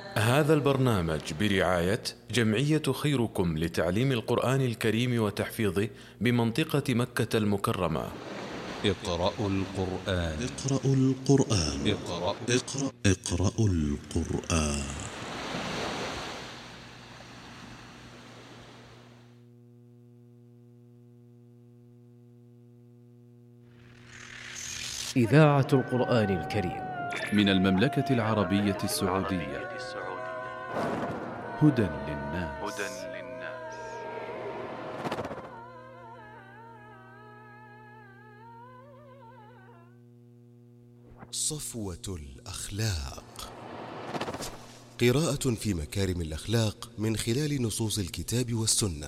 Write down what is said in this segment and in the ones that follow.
هذا البرنامج برعاية جمعية خيركم لتعليم القرآن الكريم وتحفيظه بمنطقة مكة المكرمة. اقرأوا القرآن. اقرأوا القرآن. اقرأوا القرآن. إذاعة القرآن الكريم من المملكة العربية السعودية. هدى للناس. صفوة الأخلاق. قراءة في مكارم الأخلاق من خلال نصوص الكتاب والسنة.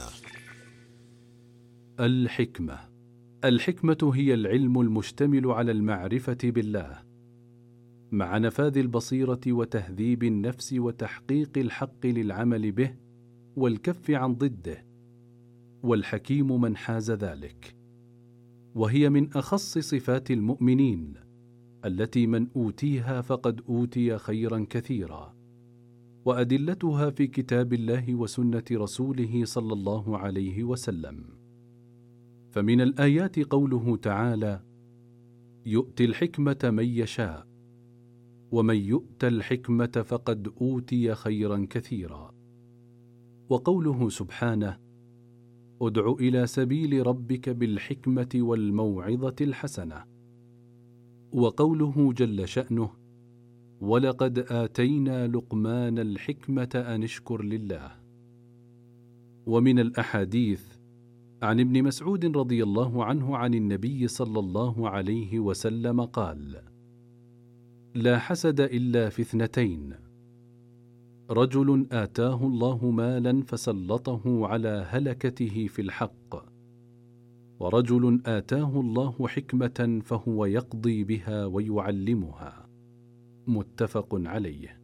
الحكمة هي العلم المشتمل على المعرفة بالله مع نفاذ البصيرة وتهذيب النفس وتحقيق الحق للعمل به والكف عن ضده، والحكيم من حاز ذلك، وهي من أخص صفات المؤمنين التي من أوتيها فقد أوتي خيرا كثيرا، وأدلتها في كتاب الله وسنة رسوله صلى الله عليه وسلم. فمن الآيات قوله تعالى: يؤتي الحكمة من يشاء، ومن يؤت الحكمة فقد أوتي خيرا كثيرا. وقوله سبحانه: ادع إلى سبيل ربك بالحكمة والموعظة الحسنة. وقوله جل شأنه: ولقد آتينا لقمان الحكمة أن اشكر لله. ومن الأحاديث عن ابن مسعود رضي الله عنه عن النبي صلى الله عليه وسلم قال: لا حسد إلا في اثنتين: رجل آتاه الله مالا فسلطه على هلكته في الحق، ورجل آتاه الله حكمة فهو يقضي بها ويعلمها. متفق عليه.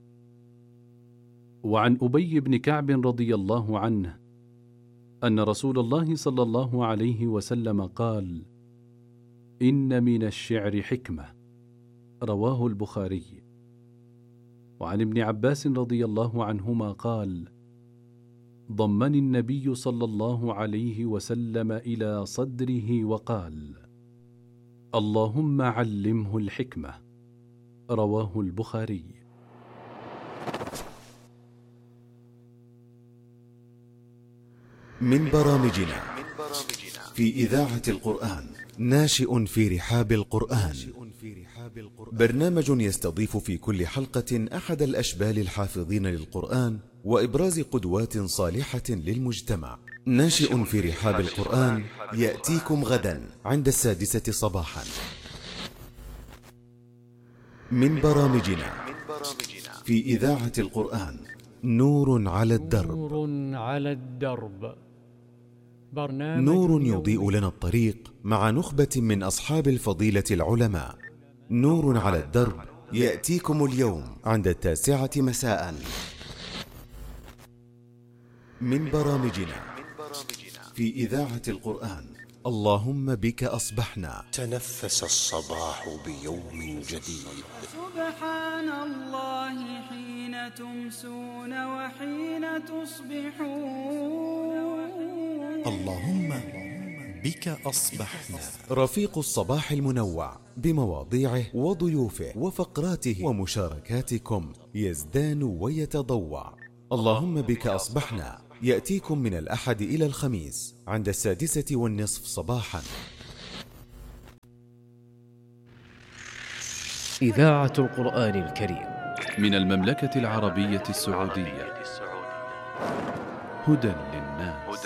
وعن أبي بن كعب رضي الله عنه أن رسول الله صلى الله عليه وسلم قال: إن من الشعر حكمة. رواه البخاري. وعن ابن عباس رضي الله عنهما قال: ضمني النبي صلى الله عليه وسلم إلى صدره وقال: اللهم علمه الحكمة. رواه البخاري. من برامجنا في إذاعة القرآن ناشئ في رحاب القرآن، برنامج يستضيف في كل حلقة أحد الأشبال الحافظين للقرآن وإبراز قدوات صالحة للمجتمع. ناشئ في رحاب القرآن يأتيكم غدا عند 6 صباحا. من برامجنا في إذاعة القرآن نور على الدرب. نور يضيء لنا الطريق مع نخبة من أصحاب الفضيلة العلماء. نور على الدرب يأتيكم اليوم عند 9 مساء. من برامجنا في إذاعة القرآن اللهم بك أصبحنا. تنفس الصباح بيوم جديد. سبحان الله حين تمسون وحين تصبحون. اللهم بك أصبحنا. رفيق الصباح المنوع بمواضيعه وضيوفه وفقراته ومشاركاتكم يزدان ويتضوع. اللهم بك أصبحنا يأتيكم من الأحد إلى الخميس عند 6:30 صباحا. إذاعة القرآن الكريم من المملكة العربية السعودية. هدى للناس.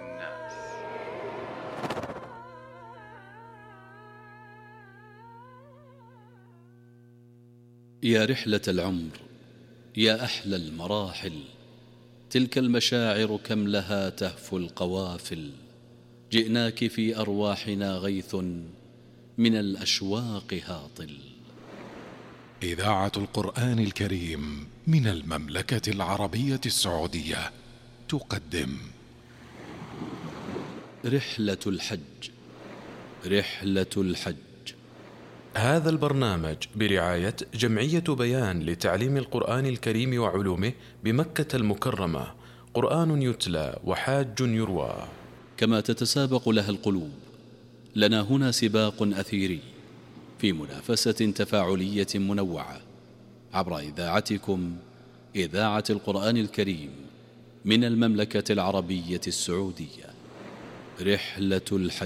يا رحلة العمر، يا أحلى المراحل، تلك المشاعر كم لها تهفو القوافل. جئناك في أرواحنا غيث من الأشواق هاطل. إذاعة القرآن الكريم من المملكة العربية السعودية تقدم رحلة الحج. رحلة الحج هذا البرنامج برعاية جمعية بيان لتعليم القرآن الكريم وعلومه بمكة المكرمة. قرآن يتلى وحاج يروى. كما تتسابق لها القلوب، لنا هنا سباق أثيري في منافسة تفاعلية منوعة عبر إذاعتكم، إذاعة القرآن الكريم من المملكة العربية السعودية. رحلة الحج.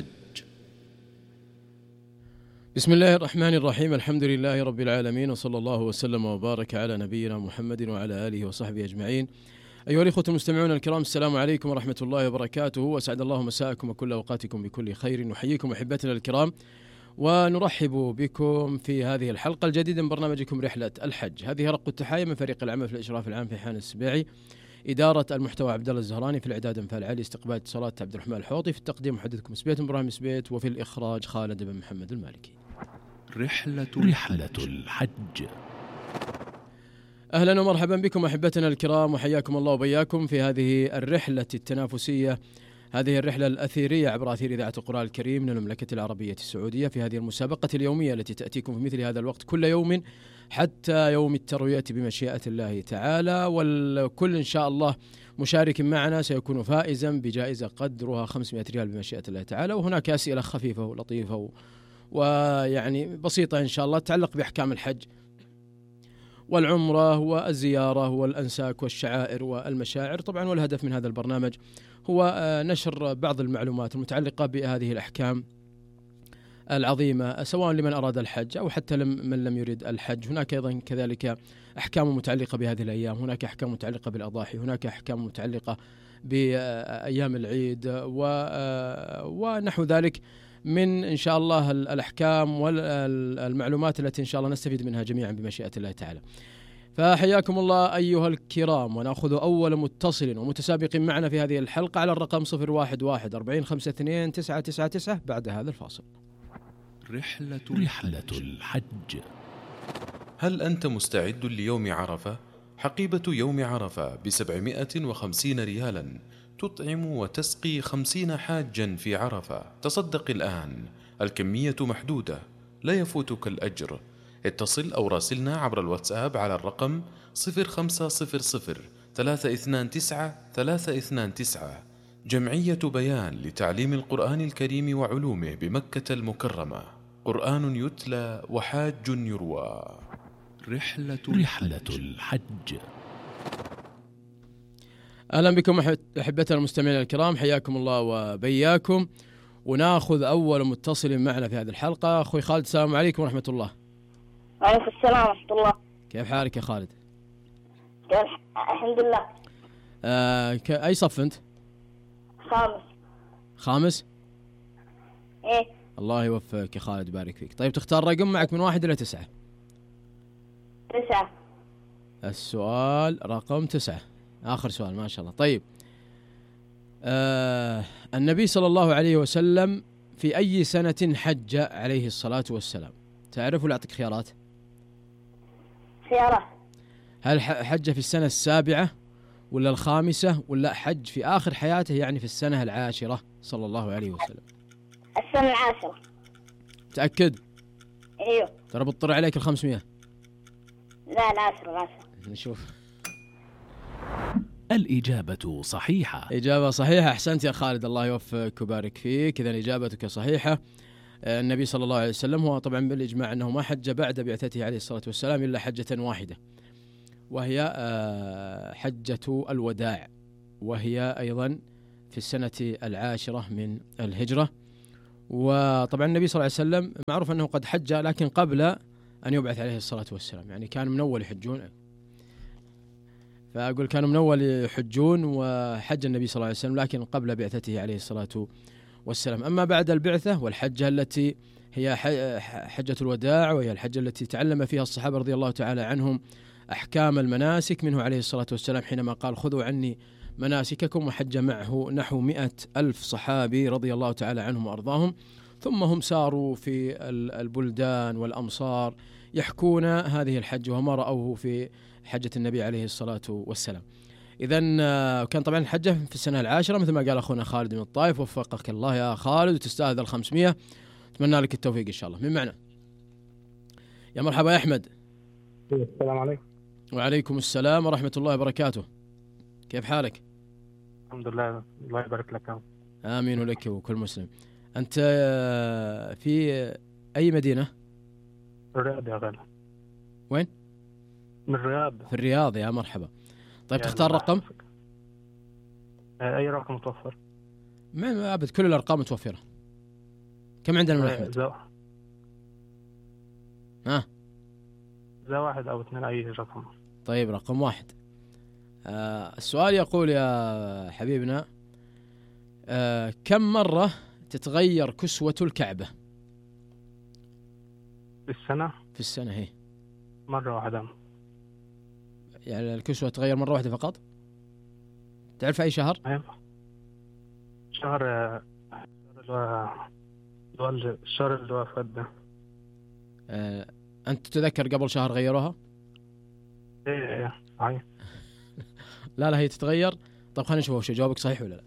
بسم الله الرحمن الرحيم. الحمد لله رب العالمين، وصلى الله وسلم وبارك على نبينا محمد وعلى آله وصحبه أجمعين. أيها الإخوة المستمعون الكرام، السلام عليكم ورحمة الله وبركاته، وأسعد الله مساءكم وكل أوقاتكم بكل خير. نحييكم أحبتنا الكرام ونرحب بكم في هذه الحلقة الجديدة من برنامجكم رحلة الحج. هذه رق التحايا من فريق العمل في الإشراف العام في حان السبيعي، إدارة المحتوى عبد الله الزهراني، في الإعداد انفال علي، استقبال اتصالات عبد الرحمن الحوطي، في التقديم محدثكم سبيت إبراهيم سبيت، وفي الإخراج خالد بن محمد المالكي. رحلة الحج. أهلا ومرحبا بكم أحبتنا الكرام، وحياكم الله وبياكم في هذه الرحلة التنافسية، هذه الرحلة الأثيرية عبر أثير إذاعة القرآن الكريم من المملكة العربية السعودية، في هذه المسابقة اليومية التي تأتيكم في مثل هذا الوقت كل يوم حتى يوم التروية بمشيئة الله تعالى. والكل إن شاء الله مشارك معنا سيكون فائزا بجائزة قدرها 500 ريال بمشيئة الله تعالى. وهناك أسئلة خفيفة ولطيفة ويعني بسيطة إن شاء الله تتعلق بأحكام الحج والعمرة والزيارة والأنساك والشعائر والمشاعر طبعا. والهدف من هذا البرنامج هو نشر بعض المعلومات المتعلقة بهذه الأحكام العظيمة، سواء لمن أراد الحج أو حتى من لم يريد الحج. هناك أيضا كذلك أحكام متعلقة بهذه الأيام، هناك أحكام متعلقة بالأضاحي، هناك أحكام متعلقة بأيام العيد ونحو ذلك من إن شاء الله الأحكام والمعلومات التي إن شاء الله نستفيد منها جميعا بمشيئة الله تعالى. فحياكم الله أيها الكرام، ونأخذ أول متصل ومتسابق معنا في هذه الحلقة على الرقم 011 40 52 999 بعد هذا الفاصل. رحلة الحج. هل أنت مستعد ليوم عرفة؟ حقيبة يوم عرفة ب750 ريالا تطعم وتسقي 50 حاجا في عرفة. تصدق الآن، الكمية محدودة، لا يفوتك الأجر. اتصل أو راسلنا عبر الواتساب على الرقم 0500 329 329. جمعية بيان لتعليم القرآن الكريم وعلومه بمكة المكرمة. قرآن يتلى وحاج يروى. رحلة الحج. أهلا بكم أحبتنا المستمعين الكرام، حياكم الله وبياكم. وناخذ أول متصل معنا في هذه الحلقة. أخوي خالد، السلام عليكم ورحمة الله. وعليكم السلام ورحمة الله. كيف حالك يا خالد؟ الحمد لله. أي صف أنت؟ خامس؟ إيه. الله يوفقك يا خالد، بارك فيك. طيب تختار رقم معك من 1 إلى 9. 9. السؤال رقم 9، آخر سؤال ما شاء الله. طيب النبي صلى الله عليه وسلم في أي سنة حج عليه الصلاة والسلام؟ تعرف ولا أعطيك خيارات؟ خيارات. هل حج في السنة 7 ولا 5 ولا حج في آخر حياته، يعني في السنة 10 صلى الله عليه وسلم؟ السنة 10. تأكد؟ ايوه. ترى بتطر عليك 500. لا 10. نشوف. الإجابة صحيحة. إجابة صحيحة، أحسنت يا خالد، الله يوفقك وبارك فيك. إذن إجابتك صحيحة. النبي صلى الله عليه وسلم هو طبعا بالإجماع أنه ما حج بعد بعثته عليه الصلاة والسلام إلا حجة واحدة، وهي حجة الوداع، وهي أيضا في السنة 10 من الهجرة. وطبعا النبي صلى الله عليه وسلم معروف أنه قد حج لكن قبل أن يبعث عليه الصلاة والسلام، يعني كان من أول يحجون، فأقول كانوا من أول يحجون وحج النبي صلى الله عليه وسلم لكن قبل بعثته عليه الصلاة والسلام. أما بعد البعثة والحجة التي هي حجة الوداع، وهي الحجة التي تعلم فيها الصحابة رضي الله تعالى عنهم أحكام المناسك منه عليه الصلاة والسلام، حينما قال خذوا عني مناسككم، وحج معه نحو 100,000 صحابي رضي الله تعالى عنهم وأرضاهم. ثم هم ساروا في البلدان والأمصار يحكون هذه الحج وما رأوه في حجة النبي عليه الصلاة والسلام. إذن كان طبعا الحجة في السنة 10 مثل ما قال أخونا خالد من الطائف. وفقك الله يا خالد وتستاهل 500، أتمنى لك التوفيق إن شاء الله. من معنا؟ يا مرحبا يا أحمد. السلام عليكم. وعليكم السلام ورحمة الله وبركاته. كيف حالك؟ الحمد لله، الله يبارك لك. آمين ولك وكل مسلم. أنت في أي مدينة؟ الرياض يا غالي. وين؟ من الرياض. في الرياض، يا مرحبا. طيب تختار رقم؟ أي رقم متوفر؟ ما أبد، كل الأرقام متوفرة. كم عندنا من أحمد؟ ذا 1 أو 2، أي رقم. طيب رقم 1. السؤال يقول يا حبيبنا، كم مرة تتغير كسوة الكعبة؟ في السنة؟ في السنة هي مرة واحدة. يعني الكسوة تتغير مرة واحدة فقط؟ تعرف أي شهر؟ شهر الشهر اللي هو فات ده. أنت تتذكر قبل شهر غيروها؟ إيه صحيح. لا هي تتغير. طب خلينا نشوف وش جوابك صحيح ولا لا.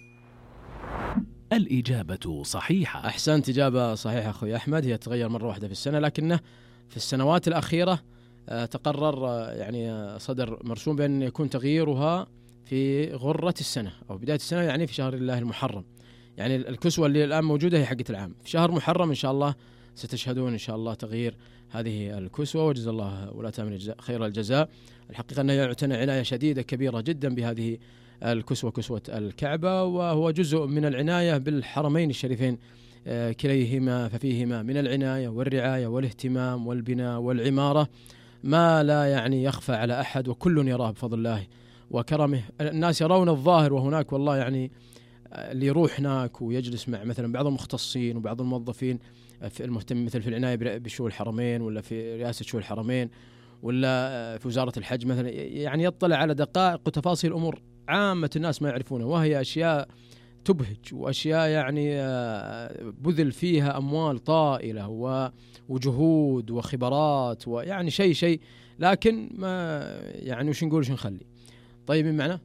الإجابة صحيحة. أحسنت، إجابة صحيحة أخوي أحمد. هي تتغير مرة واحدة في السنة، لكنه في السنوات الأخيرة تقرر يعني صدر مرسوم بأن يكون تغييرها في غرة السنة أو بداية السنة، يعني في شهر الله المحرم. يعني الكسوة اللي الآن موجودة هي حقة العام. في شهر محرم إن شاء الله ستشهدون إن شاء الله تغيير هذه الكسوة، وجزا الله ولا تامن خير الجزاء. الحقيقة أنه يعتنى عناية شديدة كبيرة جدا بهذه الكسوة، كسوة الكعبة، وهو جزء من العناية بالحرمين الشريفين كليهما، ففيهما من العناية والرعاية والاهتمام والبناء والعمارة ما لا يعني يخفى على أحد، وكل يراه بفضل الله وكرمه. الناس يرون الظاهر، وهناك والله يعني اللي يروح هناك ويجلس مع مثلا بعض المختصين وبعض الموظفين في المهتم مثل في العناية بشؤون الحرمين، ولا في رئاسة شؤون الحرمين، ولا في وزارة الحج مثلا، يعني يطلع على دقائق وتفاصيل أمور عامة الناس ما يعرفونها، وهي أشياء تبهج، وأشياء يعني بذل فيها أموال طائلة وجهود وخبرات، ويعني شيء لكن ما يعني وش نقول وش نخلي. طيب من معنا؟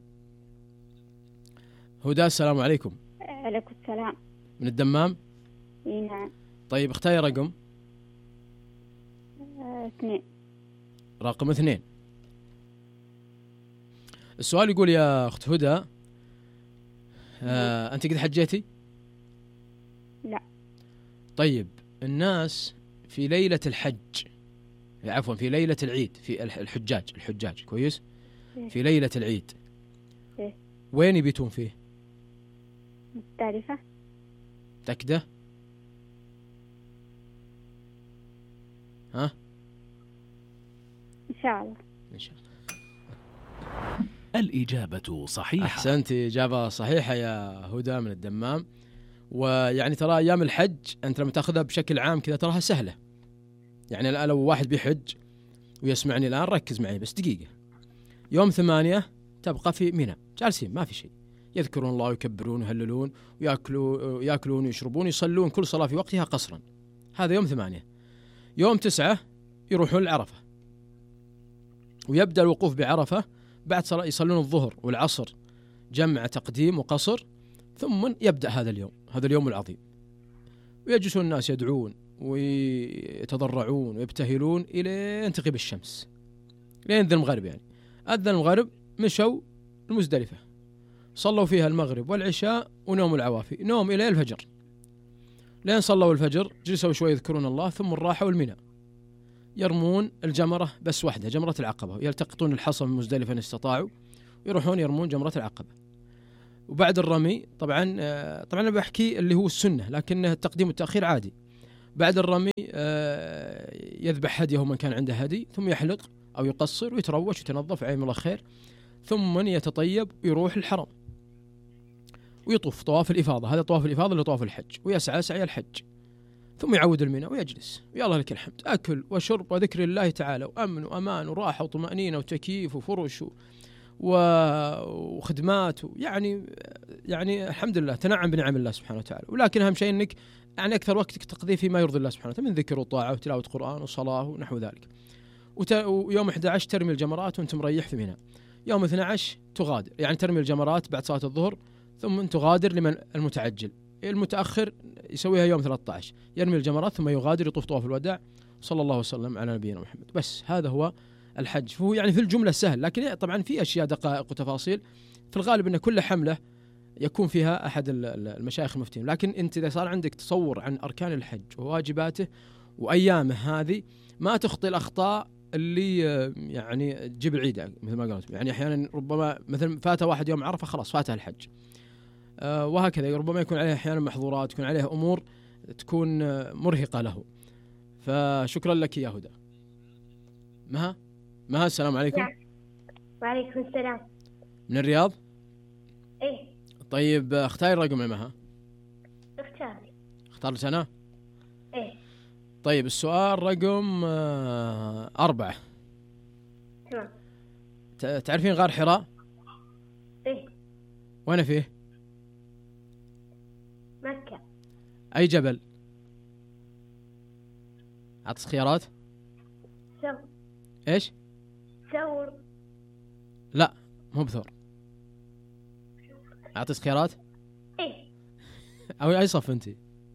هدى، السلام عليكم. عليكم السلام. من الدمام؟ اي نعم. طيب اختاري رقم. 2. رقم 2. السؤال يقول يا أخت هدى، أنت قد حجيتي؟ لا. طيب الناس في ليلة الحج، عفوا في ليلة العيد، في الحجاج كويس؟ في ليلة العيد وين يبيتون فيه؟ مختلفة. تكده؟ ها؟ إن شاء الله. إن شاء الله. الإجابة صحيحة. أحسنت، إجابة صحيحة يا هدى من الدمام. ويعني ترى أيام الحج أنت لما تأخذها بشكل عام كذا تراها سهلة. يعني الآن لو واحد بيحج ويسمعني الآن ركز معي بس دقيقة. يوم 8 تبقى في منى جالسين ما في شيء، يذكرون الله ويكبرون ويهللون ويأكلون ويشربون ويصلون كل صلاة في وقتها قصرا. هذا يوم 8. يوم 9 يروحون العرفة، ويبدأ الوقوف بعرفة بعد صلاة، يصلون الظهر والعصر جمع تقديم وقصر، ثم يبدأ هذا اليوم العظيم، ويجلسون الناس يدعون ويتضرعون ويبتهلون إلى أن تغيب الشمس، لين ذا المغرب. يعني أذن المغرب مشوا المزدلفة، صلوا فيها المغرب والعشاء ونوم العوافي، نوم إلى الفجر، لين صلوا الفجر جلسوا شوي يذكرون الله، ثم راحوا المنى يرمون الجمرة بس واحدة، جمرة العقبة، يلتقطون الحصى من مزدلفة إن استطاعوا، ويروحون يرمون جمرة العقبة. وبعد الرمي طبعا أنا بحكي اللي هو السنة، لكن التقديم والتأخير عادي. بعد الرمي يذبح هديه من كان عنده هدي، ثم يحلق أو يقصر ويتروش ويتنظف عين الله خير، ثم يتطيب ويروح الحرم ويطوف طواف الإفاضة، هذا طواف الإفاضة اللي طواف الحج، ويسعى سعي الحج، ثم يعود المنى ويجلس ويالله لك الحمد، أكل وشرب وذكر الله تعالى وأمن وأمان وراحة وطمأنينة وتكييف وفرش وخدمات، يعني الحمد لله تنعم بنعم الله سبحانه وتعالى. ولكن أهم شيء أنك يعني أكثر وقتك تقضيه فيما يرضي الله سبحانه وتعالى من ذكر وطاعة وتلاوة قرآن وصلاة ونحو ذلك. ويوم 11 ترمي الجمرات وأنت مريح في منى. يوم 12 تغادر، يعني ترمي الجمرات بعد صلاة الظهر، ثم تغادر لمن المتعجل. المتأخر يسويها يوم 13 يرمي الجمرات ثم يغادر يطوف طواف الوداع، صلى الله وسلم على نبينا محمد. بس هذا هو الحج. فهو يعني في الجملة سهل، لكن طبعا في أشياء دقائق وتفاصيل. في الغالب أن كل حملة يكون فيها أحد المشايخ المفتين، لكن أنت إذا صار عندك تصور عن أركان الحج وواجباته وأيامه هذه ما تخطي الأخطاء اللي يعني تجيب العيد مثل ما قلت. يعني أحيانا ربما مثلا فات واحد يوم عرفة خلاص فاته الحج، وهكذا ربما يكون عليه أحيانا محظورات، يكون عليه أمور تكون مرهقة له. فشكرا لك يا هدى. مها السلام عليكم. وعليكم السلام. من الرياض؟ ايه. طيب اختاري رقم يا مها. اختارت أنا؟ ايه. طيب السؤال رقم 4. تمام. تعرفين غار حراء؟ ايه. وين فيه؟ مكة. أي جبل؟ أعطس خيارات؟ ثور. إيش؟ ثور. لا مو بثور. أعطس خيارات؟ ايه. أو أي صف أنت؟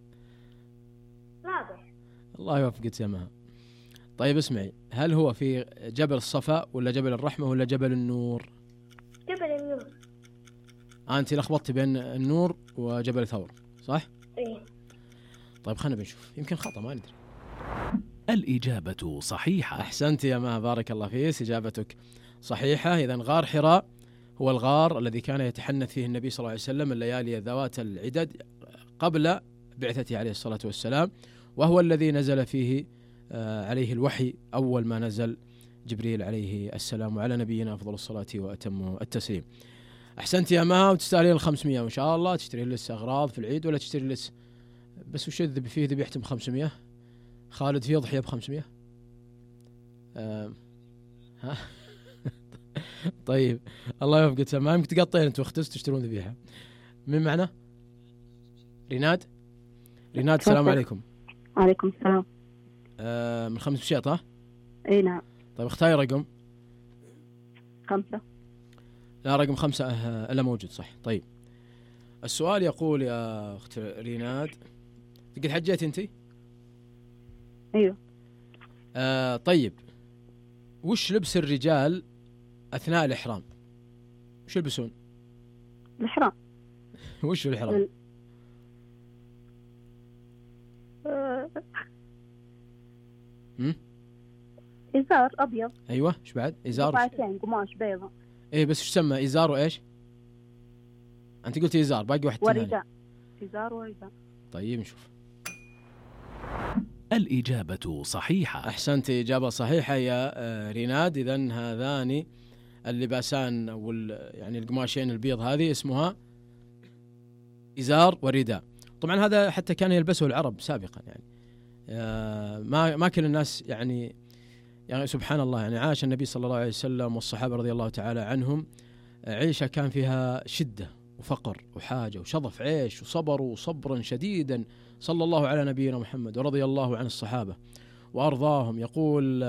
رابع. الله يوفقك يا مها. طيب اسمعي، هل هو في جبل الصفا ولا جبل الرحمة ولا جبل النور؟ جبل النور. أنت لخبطتي بين النور وجبل ثور صح؟ ايه. طيب خلنا بنشوف، يمكن خطأ ما ندري. الإجابة صحيحة. أحسنت يا مها، بارك الله فيك، إجابتك صحيحة. إذن غار حراء هو الغار الذي كان يتحنث فيه النبي صلى الله عليه وسلم الليالي ذوات العدد قبل بعثته عليه الصلاة والسلام، وهو الذي نزل فيه عليه الوحي أول ما نزل جبريل عليه السلام، وعلى نبينا أفضل الصلاة وأتم التسليم. أحسنت يا مها، وتستاهلين 500 وإن شاء الله. تشتري لسه أغراض في العيد ولا تشتري لسه بس وش الذبي فيه؟ ذبيحته ب500، خالد فيه ضحية ب500. ها طيب الله يوفقك. ما يمكن تقطعين انت واختس تشترون ذبيحة. من معنا؟ ريناد. السلام عليكم. وعليكم السلام. من 5 بشيطة؟ اي نعم. طيب اختاري رقم. 5. لا رقم 5 الا موجود صح. طيب السؤال يقول يا اخت ريناد، قد حجيت انت؟ ايوه. طيب وش لبس الرجال اثناء الاحرام؟ وش يلبسون؟ الإحرام. وش الإحرام؟ إزار أبيض. أيوة إيش بعد؟ إزار قطعتين قماش بيضة. إيه بس إيش سمى إزار وإيش؟ أنت قلت إزار، باقي واحد ورداء. إزار ورداء. طيب نشوف. الإجابة صحيحة. أحسنت، إجابة صحيحة يا ريناد. إذن هذان اللباسان أو يعني القماشين البيض هذه اسمها إزار ورداء. طبعا هذا حتى كان يلبسه العرب سابقا، يعني ما كل الناس يعني سبحان الله، يعني عاش النبي صلى الله عليه وسلم والصحابة رضي الله تعالى عنهم عيشة كان فيها شدة وفقر وحاجة وشظف عيش، وصبروا صبرا شديدا صلى الله على نبينا محمد ورضي الله عن الصحابة وأرضاهم. يقول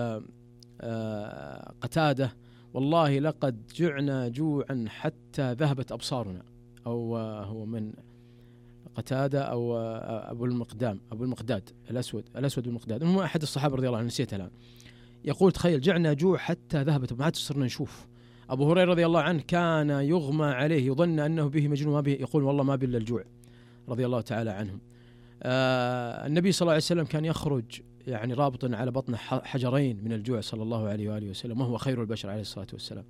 قتادة: والله لقد جعنا جوعا حتى ذهبت أبصارنا. أو هو من قتادة أو أبو المقداد الأسود المقداد، هو أحد الصحابة رضي الله عنه، نسيته الآن. يقول تخيل جعنا جوع حتى ذهبت، ما عاد صرنا نشوف. أبو هريرة رضي الله عنه كان يغمى عليه يظن أنه به مجنون، ما به، يقول والله ما بإلا الجوع رضي الله تعالى عنهم. النبي صلى الله عليه وسلم كان يخرج يعني رابطا على بطنه حجرين من الجوع صلى الله عليه وآله وسلم، وهو خير البشر عليه الصلاة والسلام.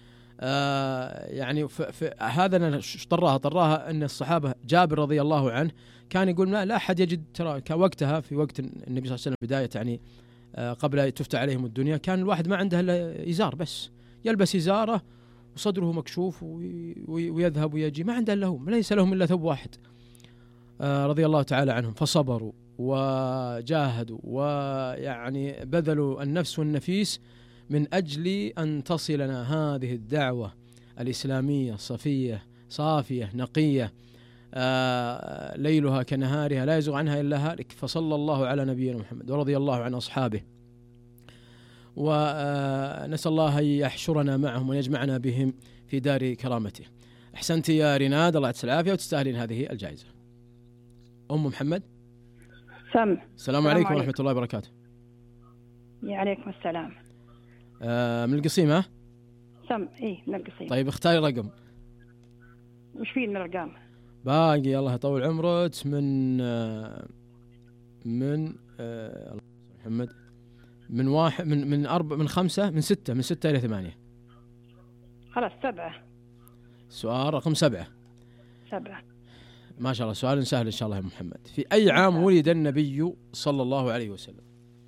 يعني هذا طراها أن الصحابة جابر رضي الله عنه كان يقول لا أحد يجد، ترى كان وقتها في وقت النبي صلى الله عليه وسلم بداية يعني قبل أن تفتح عليهم الدنيا، كان الواحد ما عنده إلا إزار بس، يلبس إزاره وصدره مكشوف ويذهب ويجي، ما عنده إلا هو، ليس لهم إلا ثوب واحد رضي الله تعالى عنهم. فصبروا وجاهدوا ويعني بذلوا النفس والنفيس من أجل أن تصلنا هذه الدعوة الإسلامية صفية صافية نقية، ليلها كنهارها لا يزغ عنها إلا هالك. فصلى الله على نبينا محمد ورضي الله عن أصحابه، ونسأل الله أن يحشرنا معهم ويجمعنا بهم في دار كرامته. أحسنت يا ريناد، الله يعطيك العافية وتستاهلين هذه الجائزة. أم محمد. سمع. السلام عليكم ورحمة الله وبركاته. عليكم السلام. من القصيم ها؟ من القصيم. طيب اختاري رقم. وش فيه من الأرقام؟ باقي الله يطول عمرك من محمد من واحد من أربعة من خمسة من ستة إلى 8. خلاص 7. سؤال رقم 7. ما شاء الله سؤال سهل إن شاء الله يا محمد. في أي عام ولد النبي صلى الله عليه وسلم؟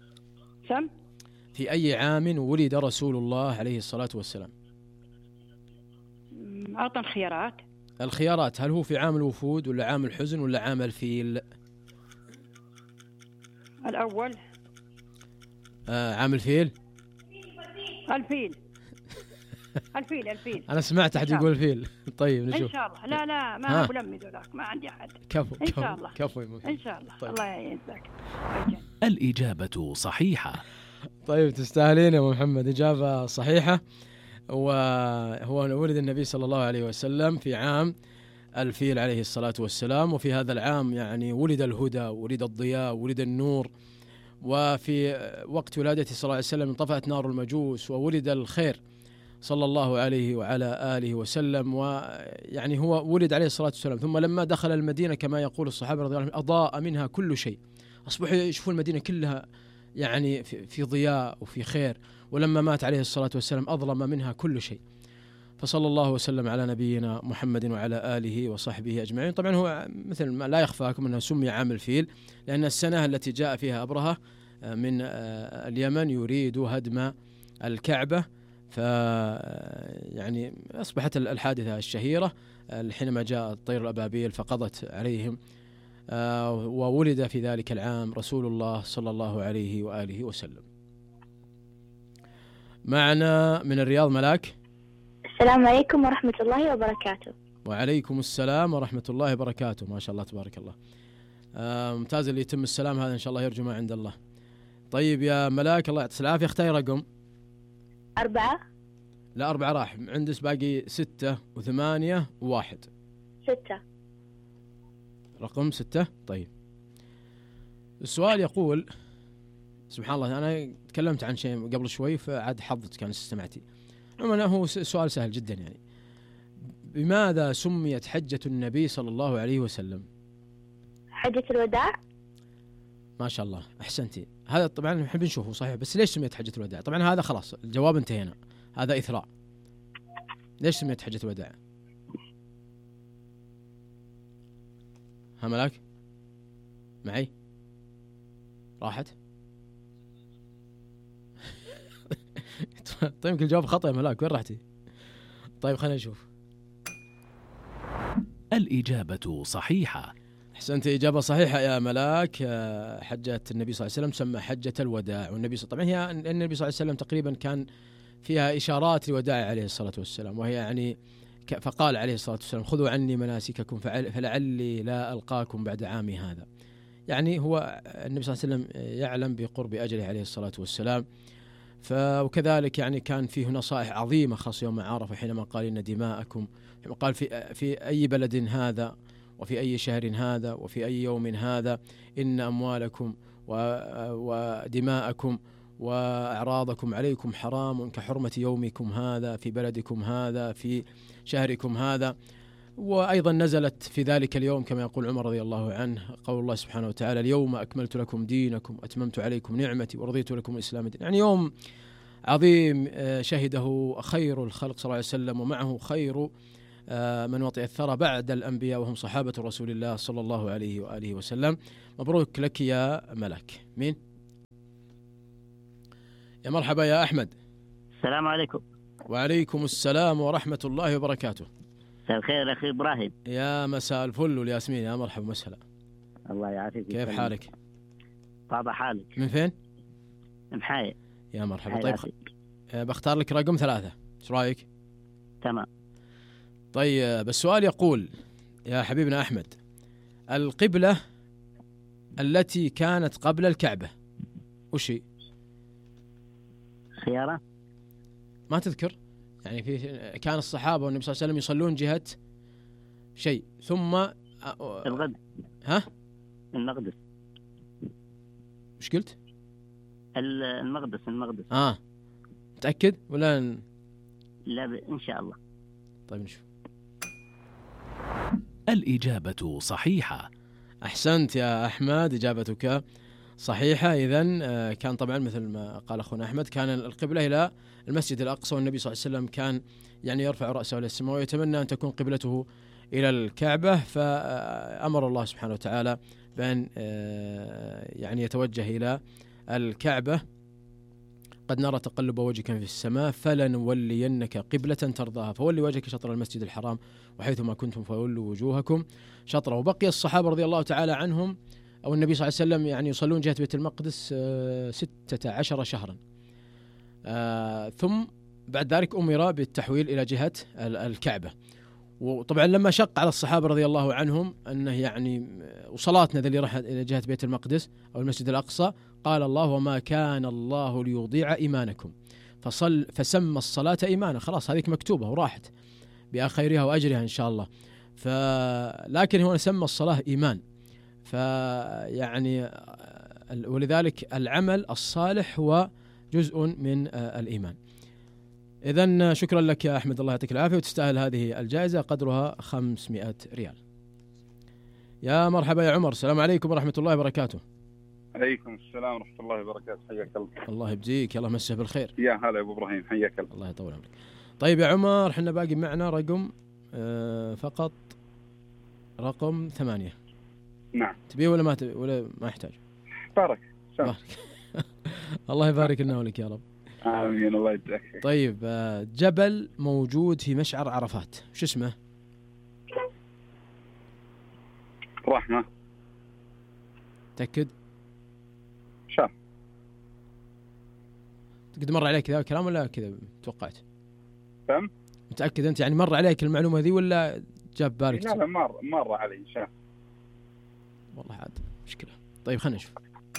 في أي عام ولد رسول الله عليه الصلاة والسلام؟ أعطنا خيارات. الخيارات: هل هو في عام الوفود ولا عام الحزن ولا عام الفيل؟ الأول. عام الفيل. الفيل. أنا سمعت أحد يقول الفيل. طيب نشوف. إن شاء الله. لا ما بلمي ذولاك، ما عندي أحد. كفو. إن شاء الله. كفو إن شاء الله. طيب. الله يعزك. الإجابة صحيحة. طيب تستاهلين يا محمد، إجابة صحيحة. وهو ولد النبي صلى الله عليه وسلم في عام الفيل عليه الصلاة والسلام. وفي هذا العام يعني ولد الهدى، ولد الضياء، ولد النور. وفي وقت ولادته صلى الله عليه وسلم انطفأت نار المجوس وولد الخير صلى الله عليه وعلى آله وسلم. ويعني هو ولد عليه الصلاة والسلام، ثم لما دخل المدينة كما يقول الصحابة رضي الله عنهم أضاء منها كل شيء، أصبحوا يشوفون المدينة كلها يعني في ضياء وفي خير. ولما مات عليه الصلاة والسلام أظلم منها كل شيء. فصلى الله وسلم على نبينا محمد وعلى آله وصحبه أجمعين. طبعا هو مثل ما لا يخفاكم أنه سمي عام الفيل لأن السنة التي جاء فيها أبرهة من اليمن يريد هدم الكعبة، يعني أصبحت الحادثة الشهيرة حينما جاء الطير الأبابيل فقضت عليهم. وولد في ذلك العام رسول الله صلى الله عليه وآله وسلم. معنا من الرياض ملاك. السلام عليكم ورحمة الله وبركاته. وعليكم السلام ورحمة الله وبركاته. ما شاء الله تبارك الله. ممتاز اللي يتم السلام هذا إن شاء الله يرجو ما عند الله. طيب يا ملاك الله يعطيك العافية، اختاري رقم. 4. لا 4 راح، عندك باقي 6 و8 و1. 6. رقم 6. طيب السؤال يقول، سبحان الله أنا تكلمت عن شيء قبل شوي فعاد حظت كان استمعتي. عموما هو سؤال سهل جدا يعني. بماذا سميت حجة النبي صلى الله عليه وسلم؟ حجة الوداع. ما شاء الله أحسنتي. هذا طبعا نحب نشوفه صحيح، بس ليش سميت حجة الوداع؟ طبعا هذا خلاص الجواب انتهينا، هذا إثراء. ليش سميت حجة الوداع؟ ها ملاك معي؟ راحت؟ طيب يمكن الجواب خطأ يا ملاك، وين رحتي؟ طيب خلينا نشوف. الإجابة صحيحة. أحسنت، إجابة صحيحة يا ملاك. حجة النبي صلى الله عليه وسلم تسمى حجة الوداع. والنبي طبعا هي النبي صلى الله عليه وسلم تقريبا كان فيها إشارات لوداع عليه الصلاة والسلام، وهي يعني فقال عليه الصلاة والسلام خذوا عني مناسككم فلعلي لا ألقاكم بعد عامي هذا. يعني هو النبي صلى الله عليه وسلم يعلم بقرب أجله عليه الصلاة والسلام. وكذلك يعني كان فيه نصائح عظيمة خاصة يوم عرفة حينما قال إن دماءكم، قال في أي بلد هذا وفي أي شهر هذا وفي أي يوم هذا إن أموالكم ودماءكم وأعراضكم عليكم حرام كحرمة يومكم هذا في بلدكم هذا في شهركم هذا. وأيضا نزلت في ذلك اليوم كما يقول عمر رضي الله عنه قول الله سبحانه وتعالى اليوم أكملت لكم دينكم أتممت عليكم نعمتي ورضيت لكم الإسلام دين. يعني يوم عظيم شهده خير الخلق صلى الله عليه وسلم، ومعه خير من وطئ الثرى بعد الأنبياء وهم صحابة رسول الله صلى الله عليه وآله وسلم. مبروك لك يا ملك. مين؟ يا مرحبا يا أحمد. السلام عليكم. وعليكم السلام ورحمة الله وبركاته. مساء الخير أخي إبراهيم. يا مساء الفل والياسمين، يا مرحبا مسهلا. الله يعافيك. كيف حالك؟ طاب حالك. من فين؟ محايا. يا مرحبا. طيب بختار لك رقم 3، ايش رايك؟ تمام. طيب السؤال يقول يا حبيبنا أحمد، القبلة التي كانت قبل الكعبة وش هي؟ خيارة؟ ما تذكر؟ يعني في كان الصحابة والنبي صلى الله عليه وسلم يصلون جهة شيء ثم الغد. ها؟ المقدس. وش قلت؟ المقدس. متأكد ولا لا إن شاء الله. طيب نشوف. الإجابة صحيحة. أحسنت يا أحمد، إجابتك صحيحة. إذن كان طبعا مثل ما قال أخونا أحمد، كان القبلة إلى المسجد الأقصى، والنبي صلى الله عليه وسلم كان يعني يرفع رأسه إلى السماء ويتمنى أن تكون قبلته إلى الكعبة، فأمر الله سبحانه وتعالى بأن يعني يتوجه إلى الكعبة. قد نرى تقلب وجهك في السماء فلنولينك قبلة ترضاها فولي وجهك شطر المسجد الحرام وحيثما كنتم فولوا وجوهكم شطره. وبقي الصحابة رضي الله تعالى عنهم أو النبي صلى الله عليه وسلم يعني يصلون جهة بيت المقدس 16 شهرا، ثم بعد ذلك أمر بالتحويل إلى جهة الكعبة. وطبعا لما شق على الصحابة رضي الله عنهم أنه يعني وصلاتنا ذا اللي راح إلى جهة بيت المقدس أو المسجد الأقصى، قال الله وما كان الله ليضيع إيمانكم فسمى الصلاة إيمانا. خلاص هذيك مكتوبة وراحت بأخيرها وأجرها إن شاء الله. لكن هو سمى الصلاة إيمان، فيعني ولذلك العمل الصالح هو جزء من الإيمان. إذن شكرا لك يا أحمد، الله يعطيك العافية، وتستاهل هذه الجائزة قدرها 500 ريال. يا مرحبا يا عمر، السلام عليكم ورحمة الله وبركاته. عليكم السلام ورحمة الله وبركاته، حياك الله. الله يبجيك، الله مسه بالخير. يا هلا يا أبو إبراهيم، حياك الله. الله يطول عمرك. طيب يا عمر، حنا باقي معنا رقم فقط رقم 8. نعم. تبيه ولا ما تبيه ولا ما يحتاج؟ بارك. الله يبارك لنا ولك يا رب. آمين، الله يجزاك. طيب جبل موجود في مشعر عرفات، وش اسمه؟ رحمة. تأكد؟ شاف. قد مر عليك ذا الكلام ولا كذا توقعت؟ فهم؟ متأكد أنت يعني مر عليك المعلومة ذي ولا جاب بالك؟ لا مر علي شاف. والله عاد مشكلة. طيب خلنا نشوف.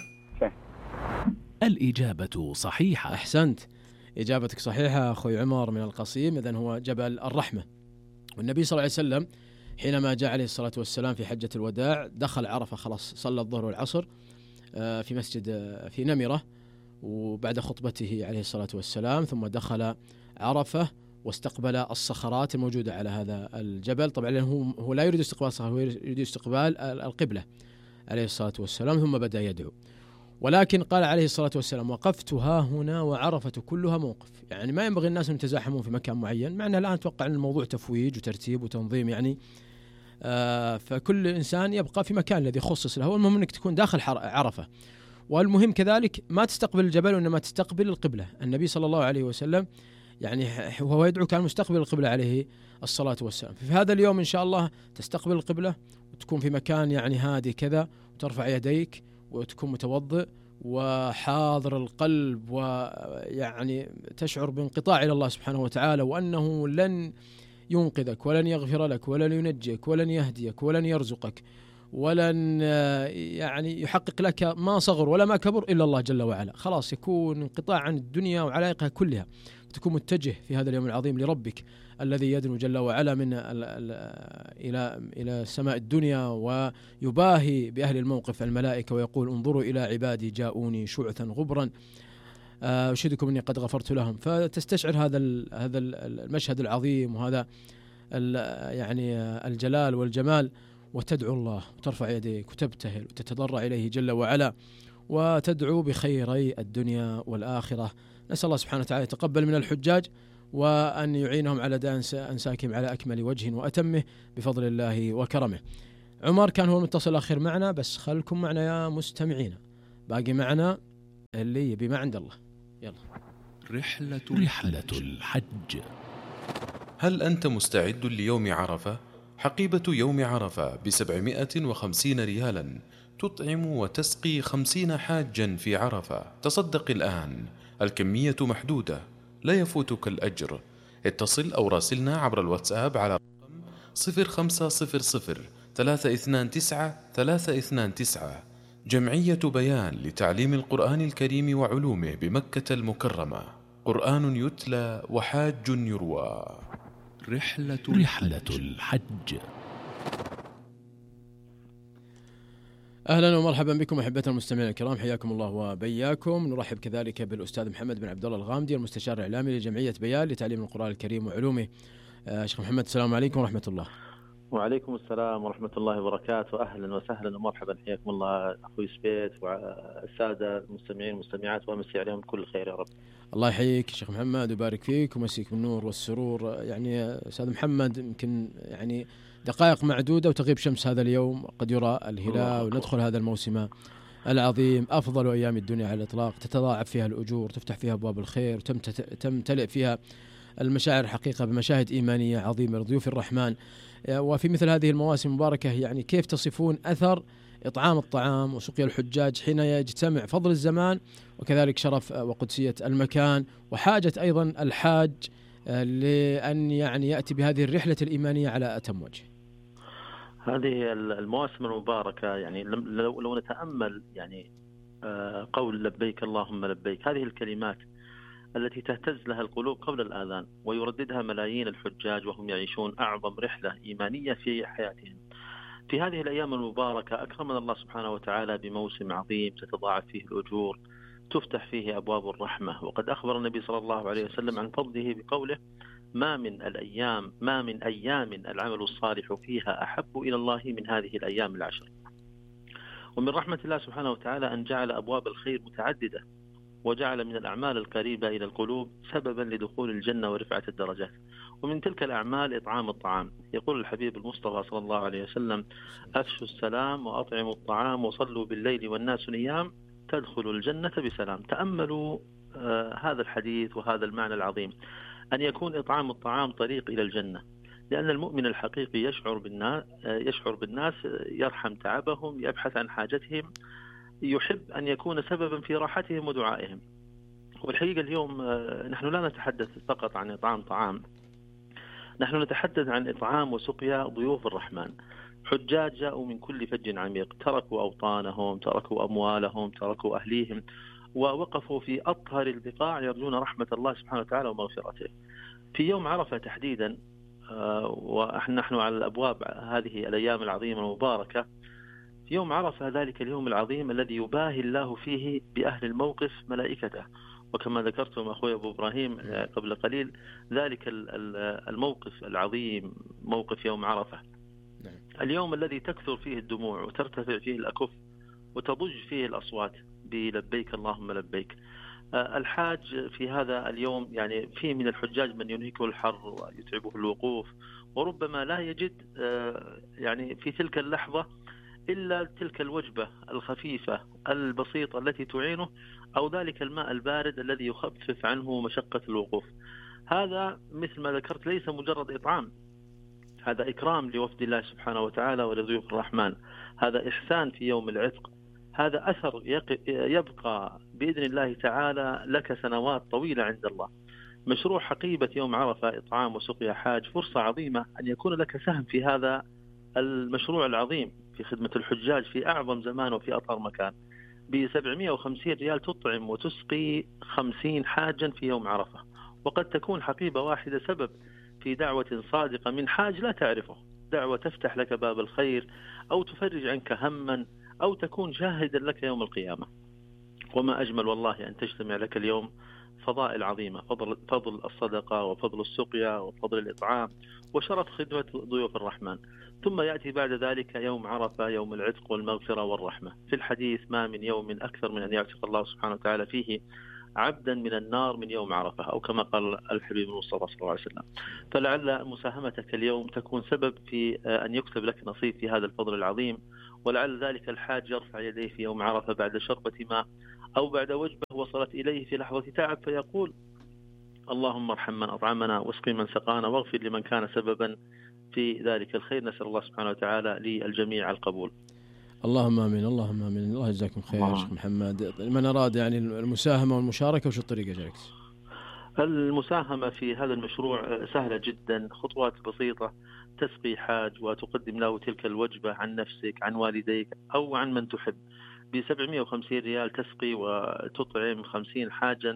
الإجابة صحيحة. أحسنت، إجابتك صحيحة أخوي عمر من القصيم. إذن هو جبل الرحمة. والنبي صلى الله عليه وسلم حينما جاء عليه الصلاة والسلام في حجة الوداع دخل عرفة، خلاص صلى الظهر والعصر في مسجد في نمرة، وبعد خطبته عليه الصلاة والسلام ثم دخل عرفة واستقبل الصخرات الموجودة على هذا الجبل. طبعا لأنه هو لا يريد استقبال الصخرة، هو يريد استقبال القبلة عليه الصلاة والسلام، ثم بدأ يدعو. ولكن قال عليه الصلاة والسلام وقفت ها هنا وعرفة كلها موقف. يعني ما ينبغي الناس أن يتزاحمون في مكان معين، مع أنه الآن أتوقع أن الموضوع تفويج وترتيب وتنظيم يعني، فكل إنسان يبقى في مكان الذي خصص له، والمهم أنك تكون داخل عرفة. والمهم كذلك ما تستقبل الجبل وإنما تستقبل القبلة. النبي صلى الله عليه وسلم يعني وهو يدعو كان مستقبل القبلة عليه الصلاة والسلام. في هذا اليوم إن شاء الله تستقبل القبلة وتكون في مكان يعني هادي كذا، وترفع يديك وتكون متوضئ وحاضر القلب، ويعني تشعر بانقطاع إلى الله سبحانه وتعالى، وأنه لن ينقذك ولن يغفر لك ولن ينجيك ولن يهديك ولن يرزقك ولن يعني يحقق لك ما صغر ولا ما كبر إلا الله جل وعلا. خلاص يكون انقطاع عن الدنيا وعلائقها كلها، تكون متجه في هذا اليوم العظيم لربك الذي يدنو جل وعلا من إلى سماء الدنيا، ويباهي بأهل الموقف الملائكة ويقول انظروا إلى عبادي جاءوني شعثا غبرا أشهدكم أني قد غفرت لهم. فتستشعر هذا المشهد العظيم وهذا يعني الجلال والجمال، وتدعو الله وترفع يديك وتبتهل وتتضرع إليه جل وعلا، وتدعو بخيري الدنيا والآخرة. نسأل الله سبحانه وتعالى يتقبل من الحجاج وأن يعينهم على أداء أنساكهم على أكمل وجه وأتمه بفضل الله وكرمه. عمر كان هو المتصل الأخير معنا، بس خلكم معنا يا مستمعين، باقي معنا اللي يبي ما عند الله. يلا. رحلة الحج. هل أنت مستعد ليوم عرفة؟ حقيبة يوم عرفة ب750 ريالا تطعم وتسقي 50 حاجا في عرفة. تصدق الآن، الكمية محدودة، لا يفوتك الأجر. اتصل أو راسلنا عبر الواتساب على رقم 0500 329 329. جمعية بيان لتعليم القرآن الكريم وعلومه بمكة المكرمة. قرآن يتلى وحاج يروى. رحلة الحج. أهلا ومرحبا بكم أحبتنا المستمعين الكرام، حياكم الله وبياكم. نرحب كذلك بالأستاذ محمد بن عبد الله الغامدي، المستشار الإعلامي لجمعية بيان لتعليم القرآن الكريم وعلومه. شيخ محمد، السلام عليكم ورحمة الله. وعليكم السلام ورحمة الله وبركاته. أهلا وسهلا ومرحبا، حياكم الله أخوي سبيت والسادة المستمعين والمستمعات، وأمسي عليهم كل خير يا رب. الله يحييك شيخ محمد ويبارك فيك ومسيك بالنور والسرور. يعني أستاذ محمد، يمكن يعني دقائق معدودة وتغيب شمس هذا اليوم، قد يرى الهلال وندخل هذا الموسم العظيم، أفضل أيام الدنيا على الإطلاق، تتضاعف فيها الأجور، تفتح فيها أبواب الخير، تمتلئ فيها المشاعر حقيقة بمشاهد إيمانية عظيمة لضيوف الرحمن. وفي مثل هذه المواسم المباركة، يعني كيف تصفون أثر إطعام الطعام وسقيا الحجاج حين يجتمع فضل الزمان وكذلك شرف وقدسية المكان، وحاجة أيضا الحاج لأن يعني يأتي بهذه الرحلة الإيمانية على أتم وجه؟ هذه المواسم المباركة، يعني لو نتأمل يعني قول لبيك اللهم لبيك، هذه الكلمات التي تهتز لها القلوب قبل الآذان ويرددها ملايين الحجاج وهم يعيشون أعظم رحلة إيمانية في حياتهم. في هذه الأيام المباركة أكرمنا الله سبحانه وتعالى بموسم عظيم تتضاعف فيه الأجور، تفتح فيه أبواب الرحمة. وقد أخبر النبي صلى الله عليه وسلم عن فضله بقوله: ما من أيام العمل الصالح فيها أحب إلى الله من هذه الأيام العشر. ومن رحمة الله سبحانه وتعالى أن جعل أبواب الخير متعددة، وجعل من الأعمال القريبة إلى القلوب سببا لدخول الجنة ورفعة الدرجات. ومن تلك الأعمال إطعام الطعام. يقول الحبيب المصطفى صلى الله عليه وسلم: أفشوا السلام وأطعموا الطعام وصلوا بالليل والناس نيام تدخلوا الجنة بسلام. تأملوا هذا الحديث وهذا المعنى العظيم، أن يكون إطعام الطعام طريق إلى الجنة، لأن المؤمن الحقيقي يشعر بالناس، يرحم تعبهم، يبحث عن حاجتهم، يحب أن يكون سببا في راحتهم ودعائهم. والحقيقة اليوم نحن لا نتحدث فقط عن إطعام طعام، نحن نتحدث عن إطعام وسقيا ضيوف الرحمن. حجاج جاءوا من كل فج عميق، تركوا أوطانهم، تركوا أموالهم، تركوا أهليهم، ووقفوا في أطهر البقاع يرجون رحمة الله سبحانه وتعالى ومغفرته. في يوم عرفة تحديدا، ونحن على الأبواب هذه الأيام العظيمة المباركة، في يوم عرفة، ذلك اليوم العظيم الذي يباهي الله فيه بأهل الموقف ملائكته. وكما ذكرتم أخوي أبو إبراهيم قبل قليل، ذلك الموقف العظيم موقف يوم عرفة، اليوم الذي تكثر فيه الدموع وترتفع فيه الأكف وتضج فيه الأصوات بلبيك اللهم لبيك. الحاج في هذا اليوم يعني فيه من الحجاج من ينهكه الحر ويتعبه الوقوف، وربما لا يجد يعني في تلك اللحظة إلا تلك الوجبة الخفيفة البسيطة التي تعينه، أو ذلك الماء البارد الذي يخفف عنه مشقة الوقوف. هذا مثل ما ذكرت ليس مجرد إطعام، هذا إكرام لوفد الله سبحانه وتعالى ولضيوف الرحمن، هذا إحسان في يوم العتق، هذا أثر يبقى بإذن الله تعالى لك سنوات طويلة عند الله. مشروع حقيبة يوم عرفة إطعام وسقيا حاج فرصة عظيمة أن يكون لك سهم في هذا المشروع العظيم في خدمة الحجاج في أعظم زمان وفي أطهر مكان. ب750 ريال تطعم وتسقي 50 حاجا في يوم عرفة، وقد تكون حقيبة واحدة سبب في دعوة صادقة من حاج لا تعرفه، دعوة تفتح لك باب الخير أو تفرج عنك هما أو تكون شاهدا لك يوم القيامة. وما أجمل والله أن تجتمع لك اليوم فضائل عظيمة، فضل الصدقة وفضل السقيا وفضل الإطعام وشرف خدمة ضيوف الرحمن. ثم يأتي بعد ذلك يوم عرفة، يوم العتق والمغفرة والرحمة. في الحديث: ما من يوم أكثر من أن يعتق الله سبحانه وتعالى فيه عبدا من النار من يوم عرفة، أو كما قال الحبيب المصطفى صلى الله عليه وسلم. فلعل مساهمتك اليوم تكون سبب في أن يكتب لك نصيب في هذا الفضل العظيم، ولعل ذلك الحاج يرفع يديه في يوم عرفة بعد شربة ماء أو بعد وجبة وصلت إليه في لحظة تعب، فيقول: اللهم ارحم من أطعمنا واسقي من سقانا واغفر لمن كان سببا في ذلك الخير. نسأل الله سبحانه وتعالى للجميع القبول. اللهم آمين، اللهم آمين. الله يجزاكم خير شيخ محمد. من أراد يعني المساهمة والمشاركة، وش الطريقة جاكس؟ المساهمة في هذا المشروع سهلة جدا، خطوات بسيطة، تسقي حاج وتقدم له تلك الوجبة عن نفسك، عن والديك أو عن من تحب. ب750 ريال تسقي وتطعم 50 حاجا،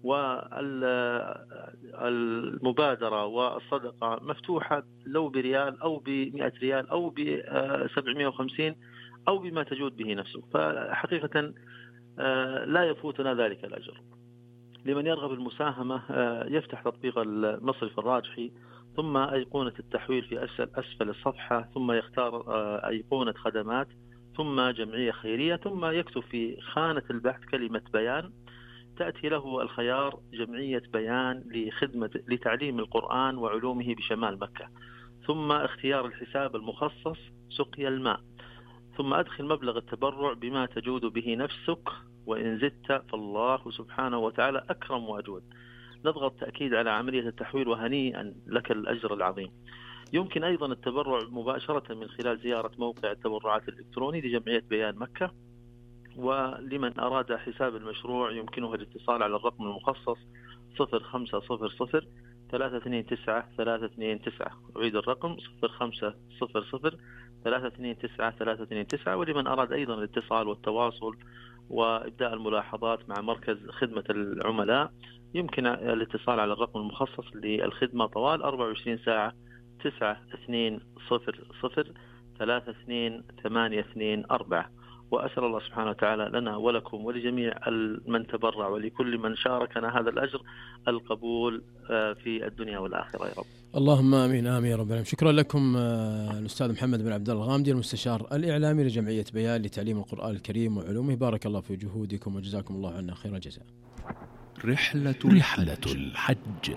والمبادرة والصدقة مفتوحة، لو بريال أو ب100 ريال أو ب750 أو بما تجود به نفسك. فحقيقة لا يفوتنا ذلك الأجر. لمن يرغب المساهمة يفتح تطبيق المصرف الراجحي، ثم أيقونة التحويل في أسفل الصفحة، ثم يختار أيقونة خدمات، ثم جمعية خيرية، ثم يكتب في خانة البحث كلمة بيان، تأتي له الخيار جمعية بيان لتعليم القرآن وعلومه بشمال مكة، ثم اختيار الحساب المخصص سقيا الماء، ثم أدخل مبلغ التبرع بما تجود به نفسك، وإن زدت فالله سبحانه وتعالى أكرم وأجود. نضغط تأكيد على عملية التحويل، وهنيئا لك الأجر العظيم. يمكن أيضا التبرع مباشرة من خلال زيارة موقع التبرعات الإلكتروني لجمعية بيان مكة. ولمن أراد حساب المشروع يمكنه الاتصال على الرقم المخصص 0500 329 329. أعيد الرقم 0500 329 329. ولمن أراد أيضا الاتصال والتواصل وإبداء الملاحظات مع مركز خدمة العملاء يمكن الاتصال على الرقم المخصص للخدمة طوال 24 ساعة 9200 32824. وأسأل الله سبحانه وتعالى لنا ولكم ولجميع من تبرع ولكل من شاركنا هذا الأجر القبول في الدنيا والآخرة يا رب. اللهم آمين آمين يا رب العالمين. شكرا لكم الأستاذ محمد بن عبد الله الغامدي، المستشار الإعلامي لجمعية بيان لتعليم القرآن الكريم وعلومه. بارك الله في جهودكم وجزاكم الله عنا خير الجزاء. رحلة الحج.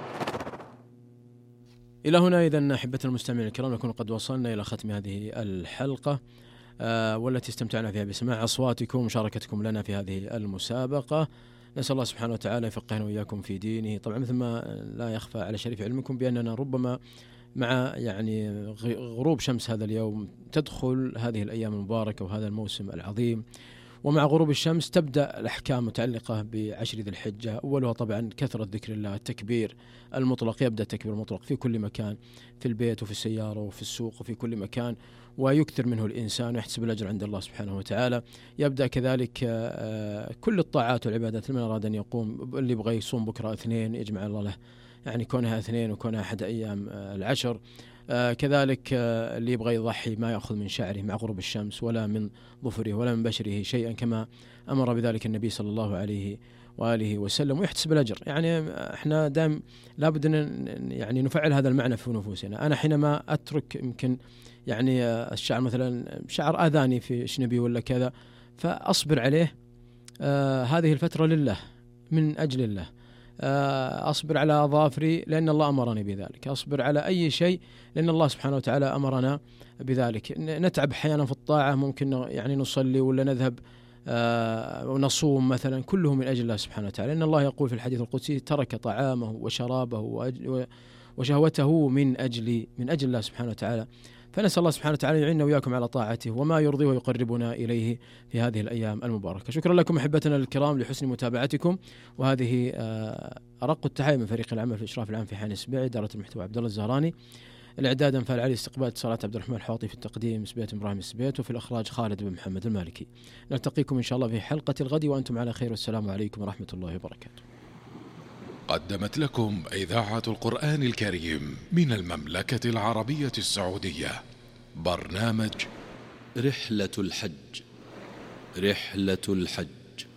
إلى هنا إذن أحبة المستمعين الكرام نكون قد وصلنا إلى ختم هذه الحلقة والتي استمتعنا فيها بسماع أصواتكم ومشاركتكم لنا في هذه المسابقة. نسأل الله سبحانه وتعالى يفقهنا وإياكم في دينه. طبعا مثل ما لا يخفى على شريف علمكم بأننا ربما مع غروب شمس هذا اليوم تدخل هذه الأيام المباركة وهذا الموسم العظيم، ومع غروب الشمس تبدأ الأحكام متعلقة بعشر ذي الحجة. أولها طبعا كثرة ذكر الله، التكبير المطلق، يبدأ التكبير المطلق في كل مكان، في البيت وفي السيارة وفي السوق وفي كل مكان، ويكثر منه الإنسان ويحتسب الأجر عند الله سبحانه وتعالى. يبدأ كذلك كل الطاعات والعبادات. من أراد أن يقوم، اللي يبغى يصوم بكرة اثنين يجمع الله له، يعني كونها اثنين وكونها أحد أيام العشر. كذلك اللي يبغى يضحي ما يأخذ من شعره مع غروب الشمس ولا من ظفره ولا من بشره شيئا، كما أمر بذلك النبي صلى الله عليه وآله وسلم، ويحتسب الأجر. يعني احنا دائما لابد أن يعني نفعل هذا المعنى في نفوسنا. أنا حينما أترك يمكن يعني الشعر مثلا شعر آذاني في شنبي ولا كذا، فأصبر عليه هذه الفترة لله، من أجل الله. أصبر على أظافري لأن الله أمرني بذلك، أصبر على أي شيء لأن الله سبحانه وتعالى أمرنا بذلك. نتعب أحيانا في الطاعة، ممكن يعني نصلي ولا نذهب ونصوم مثلا، كله من أجل الله سبحانه وتعالى. إن الله يقول في الحديث القدسي: ترك طعامه وشرابه وشهوته من أجل الله سبحانه وتعالى. فنسأل الله سبحانه وتعالى يعيننا وإياكم على طاعته وما يرضيه ويقربنا إليه في هذه الأيام المباركة. شكرا لكم أحبتنا الكرام لحسن متابعتكم، وهذه أرق التحايا من فريق العمل في الإشراف العام في حان السبيع، إدارة المحتوى عبد الله الزهراني، الإعداد أنفال علي، استقبال اتصالات عبد الرحمن الحوطي، في التقديم سبيت إبراهيم السبيت، وفي الإخراج خالد بن محمد المالكي. نلتقيكم إن شاء الله في حلقة الغد وأنتم على خير، والسلام عليكم ورحمة الله وبركاته. قدمت لكم إذاعة القرآن الكريم من المملكة العربية السعودية برنامج رحلة الحج. رحلة الحج.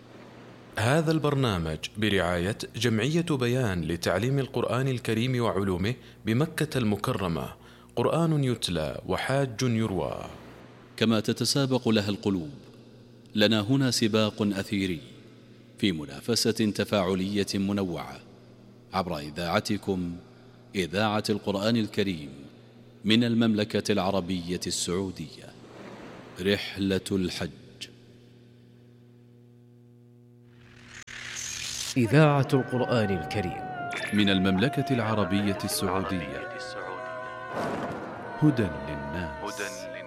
هذا البرنامج برعاية جمعية بيان لتعليم القرآن الكريم وعلومه بمكة المكرمة. قرآن يتلى وحاج يروى. كما تتسابق لها القلوب، لنا هنا سباق أثيري في منافسة تفاعلية منوعة عبر إذاعتكم، إذاعة القرآن الكريم من المملكة العربية السعودية. رحلة الحج. إذاعة القرآن الكريم من المملكة العربية السعودية. هدى للناس.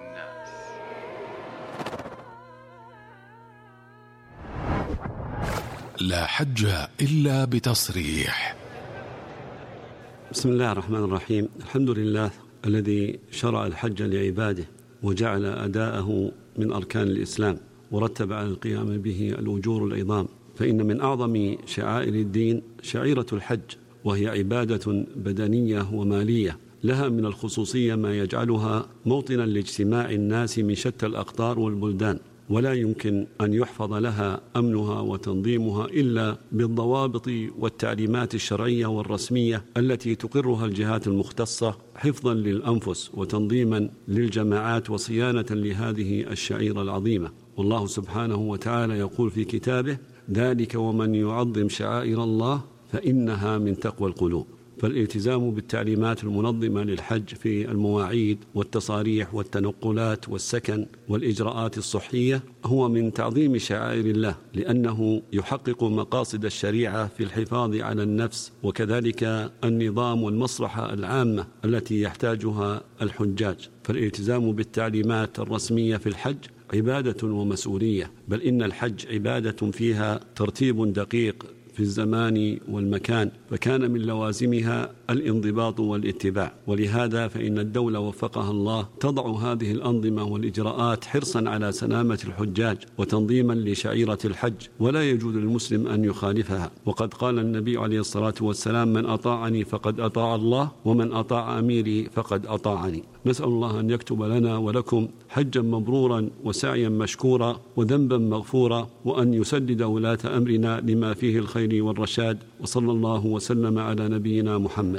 لا حج إلا بتصريح. بسم الله الرحمن الرحيم. الحمد لله الذي شرع الحج لعباده وجعل أداءه من أركان الإسلام، ورتب على القيام به الأجور العظام. فإن من أعظم شعائر الدين شعيرة الحج، وهي عبادة بدنية ومالية لها من الخصوصية ما يجعلها موطنا لاجتماع الناس من شتى الأقطار والبلدان، ولا يمكن أن يحفظ لها أمنها وتنظيمها إلا بالضوابط والتعليمات الشرعية والرسمية التي تقرها الجهات المختصة حفظا للأنفس وتنظيما للجماعات وصيانة لهذه الشعيرة العظيمة. والله سبحانه وتعالى يقول في كتابه: ذلك ومن يعظم شعائر الله فإنها من تقوى القلوب. فالالتزام بالتعليمات المنظمة للحج في المواعيد والتصاريح والتنقلات والسكن والإجراءات الصحية هو من تعظيم شعائر الله، لأنه يحقق مقاصد الشريعة في الحفاظ على النفس، وكذلك النظام والمصلحة العامة التي يحتاجها الحجاج. فالالتزام بالتعليمات الرسمية في الحج عبادة ومسؤولية، بل إن الحج عبادة فيها ترتيب دقيق في الزمان والمكان، فكان من لوازمها الانضباط والاتباع. ولهذا فإن الدولة وفقها الله تضع هذه الأنظمة والإجراءات حرصا على سلامة الحجاج وتنظيما لشعيرة الحج، ولا يجوز للمسلم أن يخالفها. وقد قال النبي عليه الصلاة والسلام: من أطاعني فقد أطاع الله، ومن أطاع أميري فقد أطاعني. نسأل الله أن يكتب لنا ولكم حجا مبرورا وسعيا مشكورا وذنبا مغفورا، وأن يسدد ولاة أمرنا لما فيه الخير والرشاد، وصلى الله وسلم على نبينا محمد.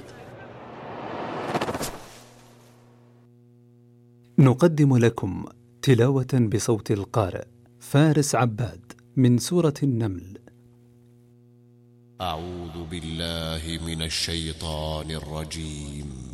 نقدم لكم تلاوة بصوت القارئ فارس عباد من سورة النمل. أعوذ بالله من الشيطان الرجيم.